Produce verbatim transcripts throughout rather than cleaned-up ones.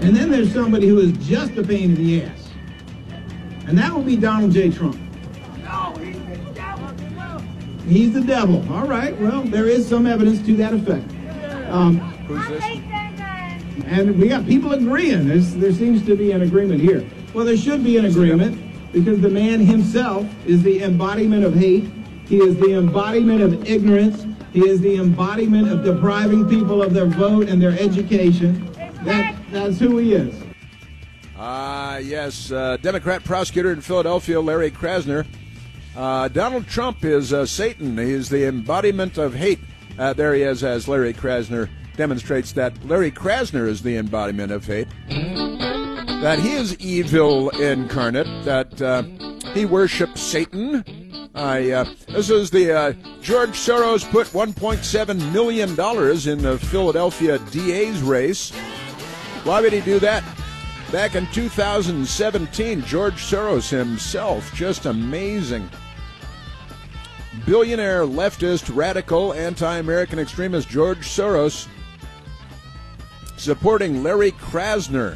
And then there's somebody who is just a pain in the ass. And that will be Donald J. Trump. No, he's the devil. He's the devil. All right, well, there is some evidence to that effect. Um, Who's this? and we got people agreeing. There's, there seems to be an agreement here. Well, there should be an agreement because the man himself is the embodiment of hate. He is the embodiment of ignorance. He is the embodiment of depriving people of their vote and their education. That, that's who he is. Ah, uh, yes, uh, Democrat prosecutor in Philadelphia, Larry Krasner. Uh, Donald Trump is uh, Satan. He's the embodiment of hate. Uh, there he is, as Larry Krasner demonstrates that Larry Krasner is the embodiment of hate. That he is evil incarnate. That uh, he worships Satan. I, uh, this is the uh, George Soros put one point seven million dollars in the Philadelphia D A's race. Why would he do that? Back in two thousand seventeen, George Soros himself, just amazing. Billionaire, leftist, radical, anti-American extremist George Soros supporting Larry Krasner.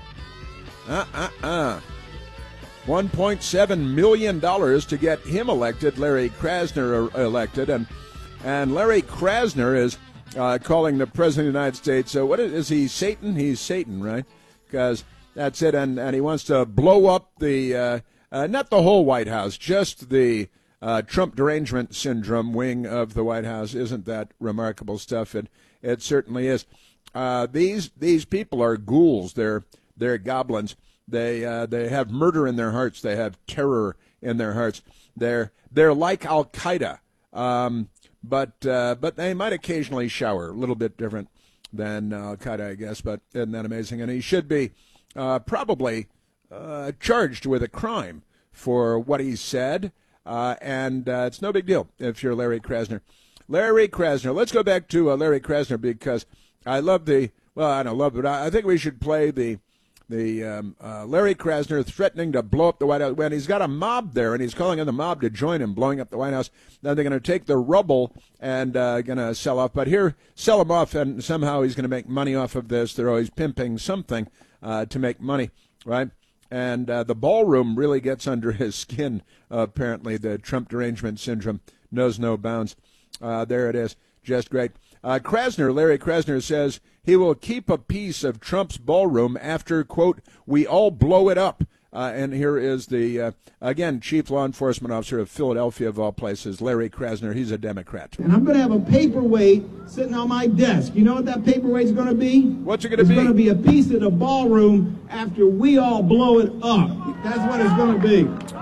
Uh-uh-uh. one point seven million dollars to get him elected, Larry Krasner elected. And and Larry Krasner is uh, calling the President of the United States, so what is, is he, Satan? He's Satan, right? Because that's it, and, and he wants to blow up the, uh, uh, not the whole White House, just the uh, Trump derangement syndrome wing of the White House. Isn't that remarkable stuff? It, it certainly is. Uh, these these people are ghouls. They're they're goblins. They uh, they have murder in their hearts. They have terror in their hearts. They're they're like Al Qaeda, um, but uh, but they might occasionally shower. A little bit different than Al Qaeda, I guess. But isn't that amazing? And he should be uh, probably uh, charged with a crime for what he said. Uh, and uh, it's no big deal if you're Larry Krasner. Larry Krasner. Let's go back to uh, Larry Krasner because I love the. Well, I don't love it. I, I think we should play the. The um, uh, Larry Krasner threatening to blow up the White House. When he's got a mob there, and he's calling on the mob to join him, blowing up the White House. Then they're going to take the rubble and uh, going to sell off. But here, sell him off, and somehow he's going to make money off of this. They're always pimping something uh, to make money, right? And uh, the ballroom really gets under his skin, uh, apparently. The Trump derangement syndrome knows no bounds. Uh, there it is. Just great. Uh, Krasner, Larry Krasner says he will keep a piece of Trump's ballroom after, quote, we all blow it up. Uh, and here is the, uh, again, chief law enforcement officer of Philadelphia, of all places, Larry Krasner. He's a Democrat. And I'm going to have a paperweight sitting on my desk. You know what that paperweight's going to be? What's it going to be? It's going to be a piece of the ballroom after we all blow it up. That's what it's going to be.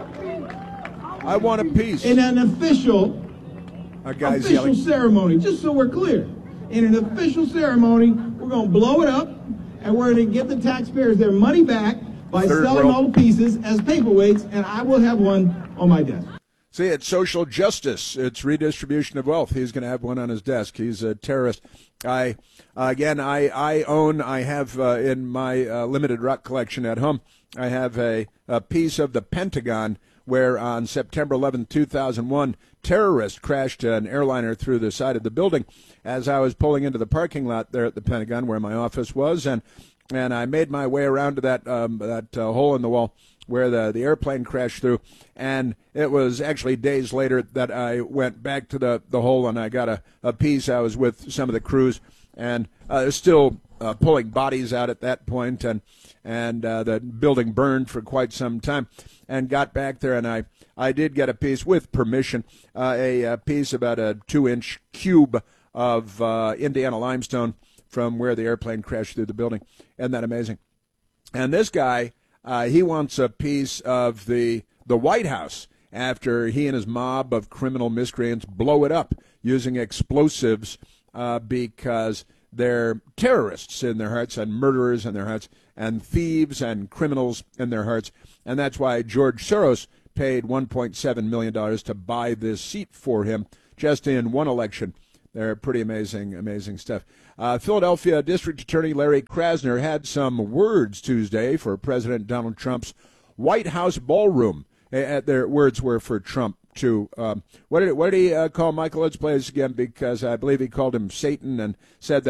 I want a piece. In an official... A guy's official yelling. ceremony, just so we're clear. In an official ceremony, we're going to blow it up, and we're going to give the taxpayers their money back by Third selling world. all the pieces as paperweights, and I will have one on my desk. See, it's social justice. It's redistribution of wealth. He's going to have one on his desk. He's a terrorist. I, again, I, I own, I have uh, in my uh, limited rock collection at home, I have a, a piece of the Pentagon where on September eleventh, two thousand one, terrorists crashed an airliner through the side of the building as I was pulling into the parking lot there at the Pentagon where my office was, and and I made my way around to that um, that uh, hole in the wall where the, the airplane crashed through, and it was actually days later that I went back to the, the hole and I got a, a piece. I was with some of the crews, and uh, still uh, pulling bodies out at that point, and and uh, the building burned for quite some time, and got back there, and I, I did get a piece, with permission, uh, a, a piece about a two-inch cube of uh, Indiana limestone from where the airplane crashed through the building. Isn't that amazing? And this guy, uh, he wants a piece of the the White House after he and his mob of criminal miscreants blow it up using explosives uh, because they're terrorists in their hearts and murderers in their hearts and thieves and criminals in their hearts. And that's why George Soros paid one point seven million dollars to buy this seat for him just in one election. They're pretty amazing, amazing stuff. Uh, Philadelphia District Attorney Larry Krasner had some words Tuesday for President Donald Trump's White House ballroom. Uh, their words were for Trump, too. Um, what did what did he uh, call Michael? Let's play this again because I believe he called him Satan and said that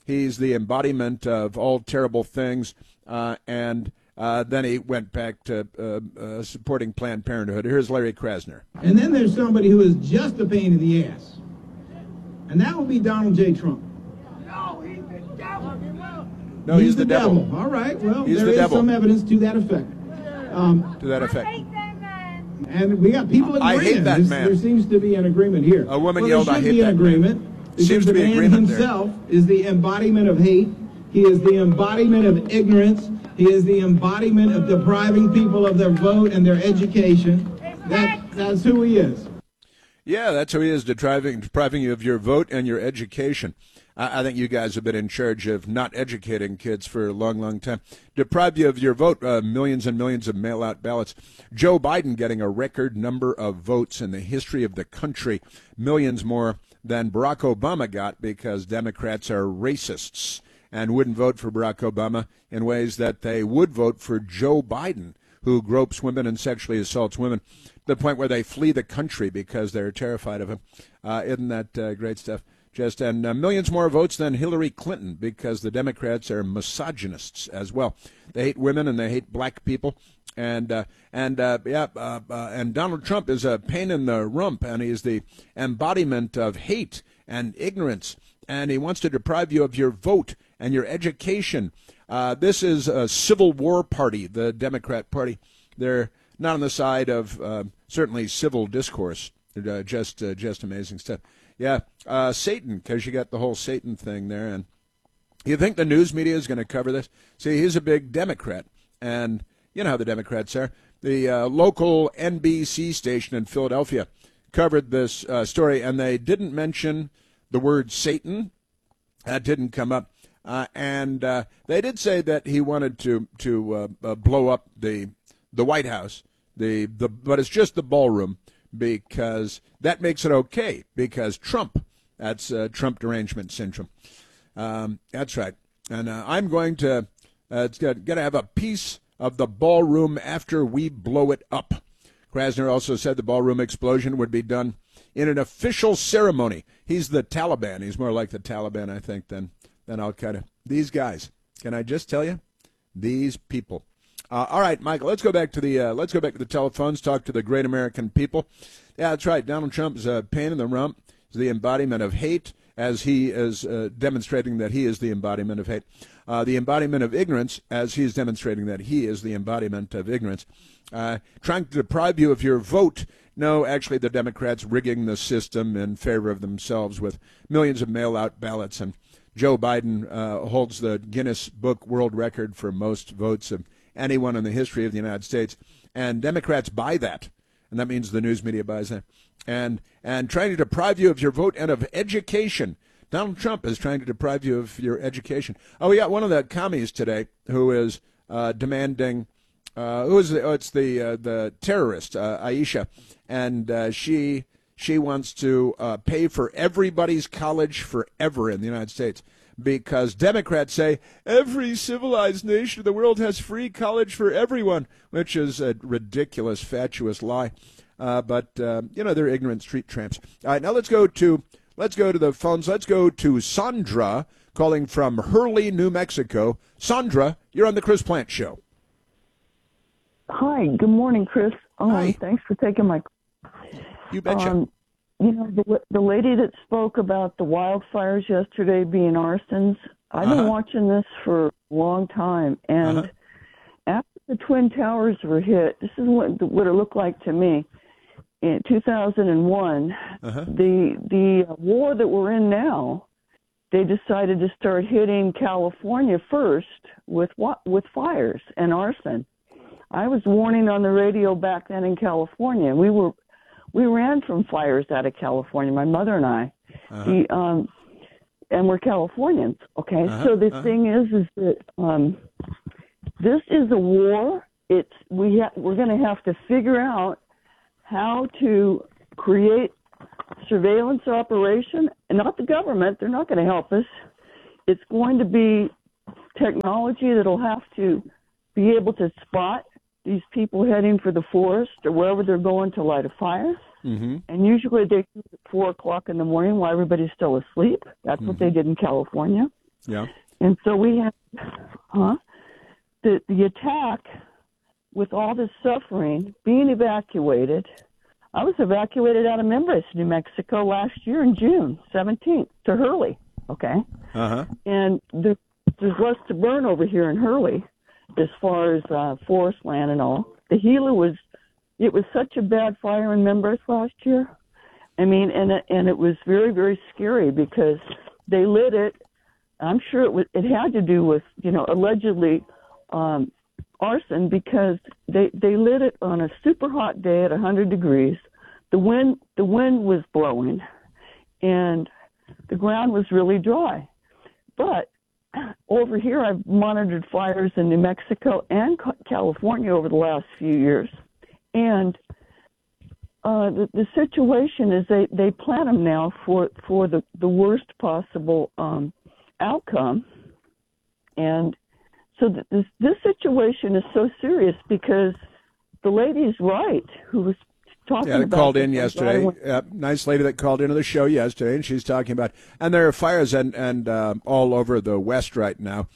He's the embodiment of all terrible things, uh, and uh, then he went back to uh, uh, supporting Planned Parenthood. Here's Larry Krasner. And then there's somebody who is just a pain in the ass, and that would be Donald J. Trump. No, he's the devil. No, he's, he's the, the devil. devil. All right, well, He's there the is devil. some evidence to that effect. Um, To that effect. and we got people agreeing. I hate that There's- man. There seems to be an agreement here. A woman well, yelled, there "I should hate be that an man." agreement because Seems to the be man agreement there. himself is the embodiment of hate. He is the embodiment of ignorance. He is the embodiment of depriving people of their vote and their education. That, that's who he is. Yeah, that's who he is, depriving, depriving you of your vote and your education. I, I think you guys have been in charge of not educating kids for a long, long time. Deprived you of your vote, uh, millions and millions of mail-out ballots. Joe Biden getting a record number of votes in the history of the country, millions more than Barack Obama got because Democrats are racists and wouldn't vote for Barack Obama in ways that they would vote for Joe Biden, who gropes women and sexually assaults women, to the point where they flee the country because they're terrified of him. Uh, isn't that uh, great stuff? Just and uh, millions more votes than Hillary Clinton because the Democrats are misogynists as well. They hate women and they hate black people. And uh, and uh, yeah, uh, uh, and Donald Trump is a pain in the rump, and he's the embodiment of hate and ignorance, and he wants to deprive you of your vote and your education. Uh, this is a Civil War party, the Democrat Party. They're not on the side of uh, certainly civil discourse. Uh, just uh, just amazing stuff. Yeah, uh, Satan, because you got the whole Satan thing there, and you think the news media is going to cover this? See, he's a big Democrat, and you know how the Democrats are. The uh, local N B C station in Philadelphia covered this uh, story, and they didn't mention the word Satan. That didn't come up. Uh, and uh, they did say that he wanted to to uh, uh, blow up the the White House, the, the but it's just the ballroom, because that makes it okay, because Trump, that's uh, Trump derangement syndrome. Um, that's right. And uh, I'm going to, uh, it's going to have a piece of the ballroom after we blow it up. Krasner also said the ballroom explosion would be done in an official ceremony. He's the Taliban. He's more like the Taliban, I think, than, than Al-Qaeda. These guys, can I just tell you? These people. Uh, all right, Michael, let's go back to the uh, let's go back to the telephones, talk to the great American people. Yeah, that's right. Donald Trump is a pain in the rump. He's the embodiment of hate, as he is uh, demonstrating that he is the embodiment of hate. Uh, the embodiment of ignorance, as he is demonstrating that he is the embodiment of ignorance. Uh, trying to deprive you of your vote. No, actually, the Democrats rigging the system in favor of themselves with millions of mail-out ballots. And Joe Biden uh, holds the Guinness Book World Record for most votes of anyone in the history of the United States. And Democrats buy that. And that means the news media buys that. And, and trying to deprive you of your vote and of education. Donald Trump is trying to deprive you of your education. Oh, yeah, one of the commies today who is uh, demanding, uh, who is the, oh, it's the uh, the terrorist, uh, Aisha, and uh, she she wants to uh, pay for everybody's college forever in the United States, because Democrats say every civilized nation of the world has free college for everyone, which is a ridiculous, fatuous lie. Uh, but, uh, you know, they're ignorant street tramps. All right, now let's go to let's go to the phones. Let's go to Sandra calling from Hurley, New Mexico. Sandra, you're on the Chris Plante Show. Hi, good morning, Chris. Um, Hi. Thanks for taking my You betcha. Um, you know, the, the lady that spoke about the wildfires yesterday being arsons, I've Uh-huh. been watching this for a long time. And Uh-huh. after the Twin Towers were hit, this is what, what it looked like to me. In two thousand one, Uh-huh. the the war that we're in now, they decided to start hitting California first with what with fires and arson. I was warning on the radio back then in California. We were we ran from fires out of California, my mother and I. Uh-huh. The, um, and we're Californians, okay? Uh-huh. So the Uh-huh. thing is, is that um, this is a war. It's we ha- we're going to have to figure out how to create surveillance operation, and not the government. They're not going to help us. It's going to be technology that'll have to be able to spot these people heading for the forest or wherever they're going to light a fire. Mm-hmm. And usually they do it at four o'clock in the morning while everybody's still asleep. That's Mm-hmm. what they did in California. Yeah. And so we had, huh? The, the attack with all this suffering, being evacuated. I was evacuated out of Membres, New Mexico last year in June seventeenth to Hurley, okay? Uh-huh. And there, there's less to burn over here in Hurley as far as uh, forest land and all. The Gila was, it was such a bad fire in Membres last year. I mean, and it, and it was very, very scary because they lit it. I'm sure it was, it had to do with, you know, allegedly um, arson because they, they lit it on a super hot day at one hundred degrees. The wind, the wind was blowing and the ground was really dry. But over here, I've monitored fires in New Mexico and California over the last few years. And uh, the, the situation is they, they plan them now for, for the, the worst possible um, outcome. And so th- this, this situation is so serious because the lady's right who was talking Yeah, that about called in this. yesterday. Uh, nice lady that called into the show yesterday, and she's talking about, and there are fires and and uh, all over the West right now,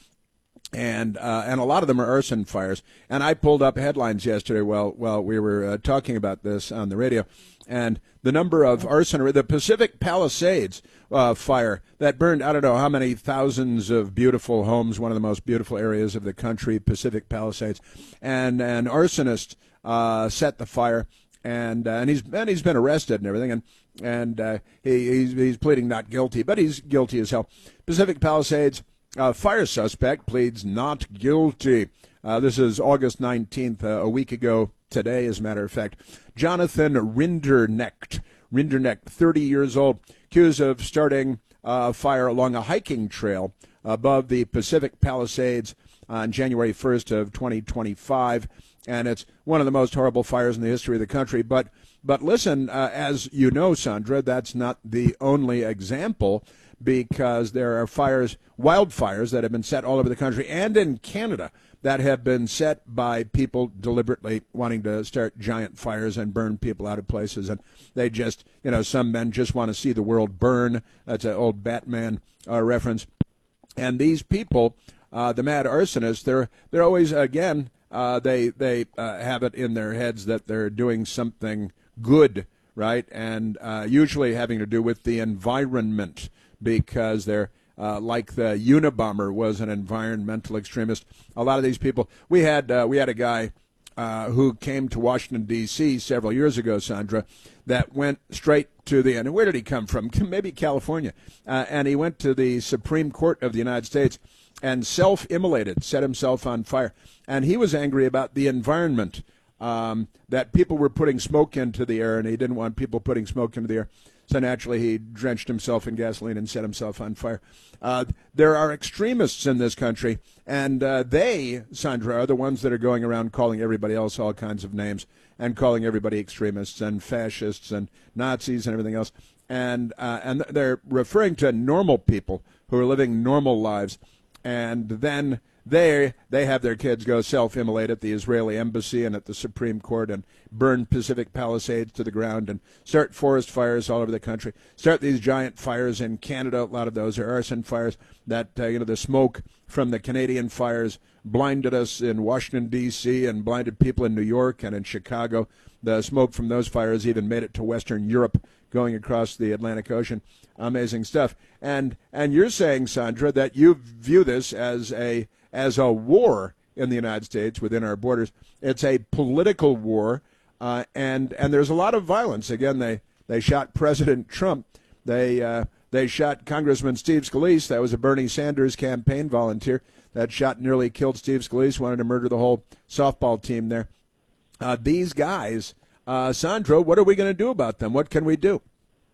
and uh, and a lot of them are arson fires. And I pulled up headlines yesterday while while we were uh, talking about this on the radio, and the number of arson, the Pacific Palisades uh, fire that burned, I don't know how many thousands of beautiful homes, one of the most beautiful areas of the country, Pacific Palisades, and an arsonist uh, set the fire. And uh, and he's and he's been arrested and everything, and and uh, he he's, he's pleading not guilty, but he's guilty as hell. Pacific Palisades uh, fire suspect pleads not guilty. Uh, this is August nineteenth, uh, a week ago today, as a matter of fact. Jonathan Rinderknecht, Rinderknecht, thirty years old, accused of starting a fire along a hiking trail above the Pacific Palisades on January first of twenty twenty-five. And it's one of the most horrible fires in the history of the country. But but listen, uh, as you know, Sandra, that's not the only example, because there are fires, wildfires that have been set all over the country and in Canada that have been set by people deliberately wanting to start giant fires and burn people out of places. And they just, you know, some men just want to see the world burn. That's an old Batman uh, reference. And these people, uh, the mad arsonists, they're they're always, again, Uh, they they uh, have it in their heads that they're doing something good, right? And uh, usually having to do with the environment, because they're uh, like the Unabomber was an environmental extremist. A lot of these people, we had uh, we had a guy uh, who came to Washington D C several years ago, Sandra, that went straight to the, and where did he come from? Maybe California, uh, and he went to the Supreme Court of the United States and self-immolated, set himself on fire. And he was angry about the environment, um, that people were putting smoke into the air, and he didn't want people putting smoke into the air. So naturally, he drenched himself in gasoline and set himself on fire. Uh, there are extremists in this country, and uh, they, Sandra, are the ones that are going around calling everybody else all kinds of names and calling everybody extremists and fascists and Nazis and everything else. And uh, and they're referring to normal people who are living normal lives. And then they they have their kids go self-immolate at the Israeli embassy and at the Supreme Court and burn Pacific Palisades to the ground and start forest fires all over the country. Start these giant fires in Canada. A lot of those are arson fires. That uh, you know, the smoke from the Canadian fires blinded us in Washington D C and blinded people in New York and in Chicago. The smoke from those fires even made it to Western Europe, going across the Atlantic Ocean. Amazing stuff. And and you're saying, Sandra, that you view this as a as a war in the United States within our borders. It's a political war, uh, and and there's a lot of violence. Again, they, they shot President Trump. They uh, they shot Congressman Steve Scalise. That was a Bernie Sanders campaign volunteer that shot and nearly killed Steve Scalise, wanted to murder the whole softball team there. Uh, these guys, uh, Sandra, what are we going to do about them? What can we do?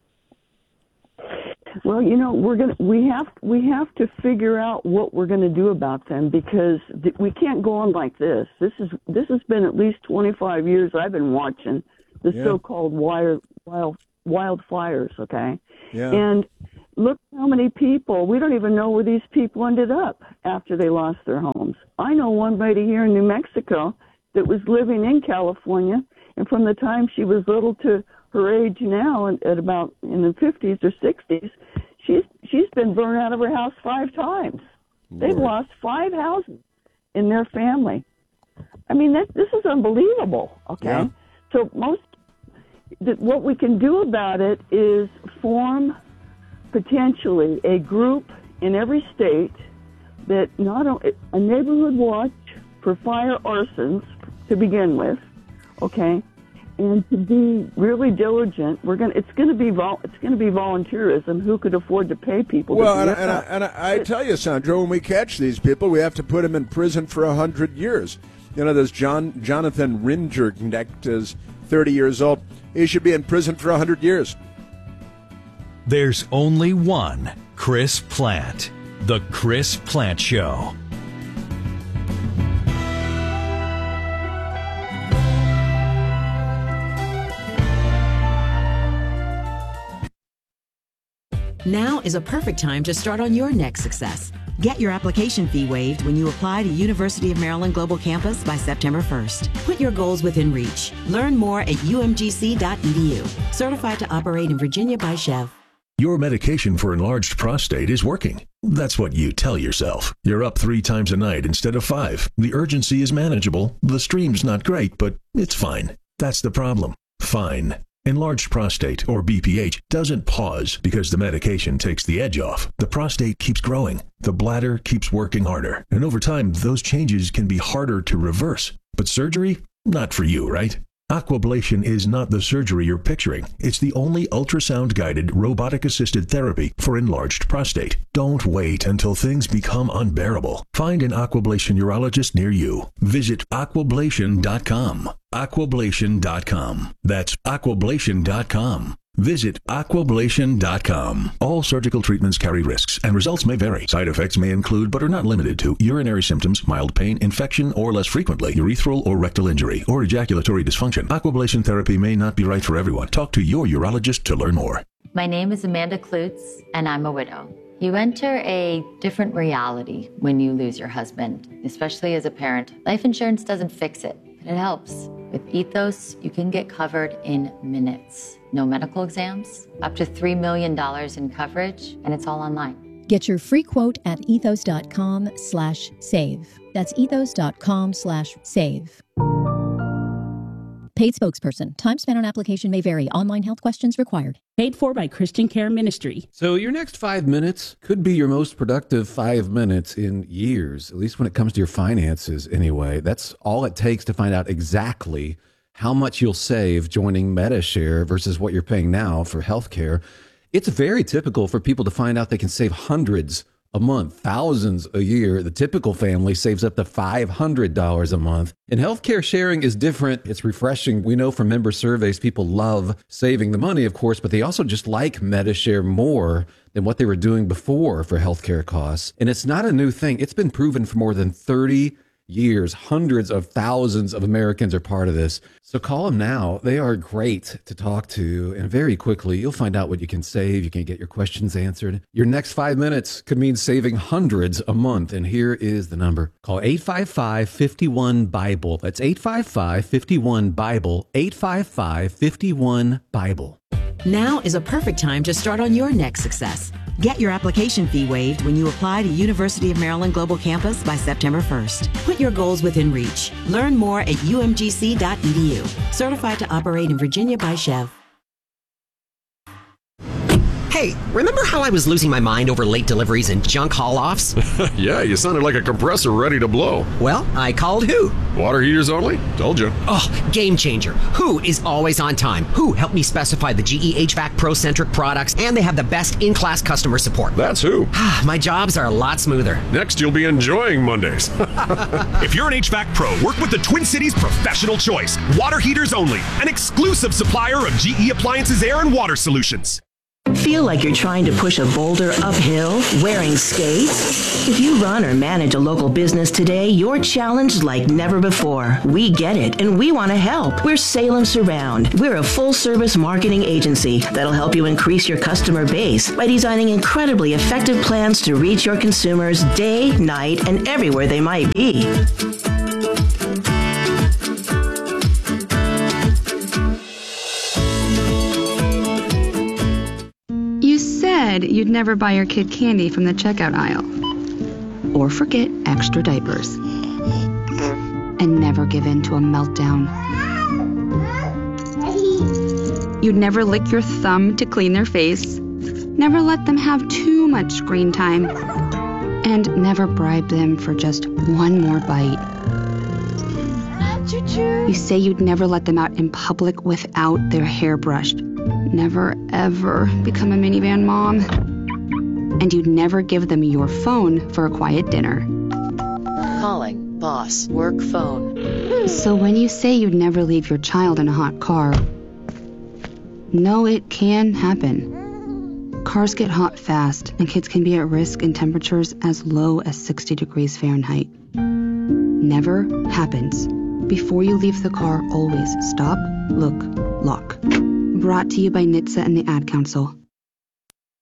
Well, you know, we're gonna we have we have to figure out what we're going to do about them, because th- we can't go on like this. This is this has been at least twenty-five years I've been watching the Yeah. so-called wild wild wildfires. Okay, Yeah. and look how many people, we don't even know where these people ended up after they lost their homes. I know one lady here in New Mexico that was living in California, and from the time she was little to her age now, and at about in the fifties or sixties, she's she's been burned out of her house five times. Lord. They've lost five houses in their family. I mean, that, this is unbelievable, okay? Yeah. So most, th- what we can do about it is form potentially a group in every state that not only, a neighborhood watch for fire arsons to begin with, okay? And to be really diligent, we're gonna. It's gonna be vol. It's gonna be volunteerism. Who could afford to pay people? Well, to and, do I, and, I, that? and I, I tell you, Sandra, when we catch these people, we have to put them in prison for a hundred years. You know, this John Jonathan Rinderknecht is thirty years old. He should be in prison for a hundred years. There's only one Chris Plante. The Chris Plante Show. Now is a perfect time to start on your next success. Get your application fee waived when you apply to University of Maryland Global Campus by September first. Put your goals within reach. Learn more at u m g c dot e d u. Certified to operate in Virginia by Chev. Your medication for enlarged prostate is working. That's what you tell yourself. You're up three times a night instead of five. The urgency is manageable. The stream's not great, but it's fine. That's the problem. Fine. Enlarged prostate, or B P H, doesn't pause because the medication takes the edge off. The prostate keeps growing. The bladder keeps working harder. And over time, those changes can be harder to reverse. But surgery? Not for you, right? Aquablation is not the surgery you're picturing. It's the only ultrasound-guided, robotic-assisted therapy for enlarged prostate. Don't wait until things become unbearable. Find an Aquablation urologist near you. Visit aquablation dot com. aquablation dot com. That's aquablation dot com. Visit aquablation dot com. All surgical treatments carry risks, and results may vary. Side effects may include, but are not limited to, urinary symptoms, mild pain, infection, or less frequently, urethral or rectal injury, or ejaculatory dysfunction. Aquablation therapy may not be right for everyone. Talk to your urologist to learn more. My name is Amanda Klutz, and I'm a widow. You enter a different reality when you lose your husband, especially as a parent. Life insurance doesn't fix it, but it helps. With Ethos, you can get covered in minutes. No medical exams, up to three million dollars in coverage, and it's all online. Get your free quote at ethos dot com slash save. That's ethos dot com slash save. Paid spokesperson. Time spent on application may vary. Online health questions required. Paid for by Christian Care Ministry. So your next five minutes could be your most productive five minutes in years, at least when it comes to your finances anyway. That's all it takes to find out exactly how much you'll save joining Medi-Share versus what you're paying now for healthcare. It's very typical for people to find out they can save hundreds a month, thousands a year. The typical family saves up to five hundred dollars a month. And healthcare sharing is different. It's refreshing. We know from member surveys, people love saving the money, of course, but they also just like Medi-Share more than what they were doing before for healthcare costs. And it's not a new thing. It's been proven for more than thirty years. Hundreds of thousands of Americans are part of this. So call them now. They are great to talk to. And very quickly, you'll find out what you can save. You can get your questions answered. Your next five minutes could mean saving hundreds a month. And here is the number. Call eight five five, five one, BIBLE. That's eight five five, five one, BIBLE. eight five five, five one, BIBLE. Now is a perfect time to start on your next success. Get your application fee waived when you apply to University of Maryland Global Campus by September first. Put your goals within reach. Learn more at u m g c dot e d u. Certified to operate in Virginia by Chev. Hey, remember how I was losing my mind over late deliveries and junk haul-offs? Yeah, you sounded like a compressor ready to blow. Well, I called who? Water heaters only? Told you. Oh, game changer. Who is always on time? Who helped me specify the G E H V A C Pro-centric products, and they have the best in-class customer support. That's who. My jobs are a lot smoother. Next, you'll be enjoying Mondays. If you're an H V A C Pro, work with the Twin Cities Professional Choice. Water heaters only. An exclusive supplier of G E Appliances Air and Water Solutions. Feel like you're trying to push a boulder uphill wearing skates? If you run or manage a local business today, you're challenged like never before. We get it, and we want to help. We're Salem Surround. We're a full-service marketing agency that'll help you increase your customer base by designing incredibly effective plans to reach your consumers day, night, and everywhere they might be. said you'd never buy your kid candy from the checkout aisle. Or forget extra diapers. And never give in to a meltdown. You'd never lick your thumb to clean their face. Never let them have too much screen time. And never bribe them for just one more bite. You say you'd never let them out in public without their hair brushed. Never, ever become a minivan mom. And you'd never give them your phone for a quiet dinner. Calling boss work phone. So when you say you'd never leave your child in a hot car, no, it can happen. Cars get hot fast, and kids can be at risk in temperatures as low as sixty degrees Fahrenheit. Never happens. Before you leave the car, always stop, look, lock. Brought to you by N H T S A and the Ad Council.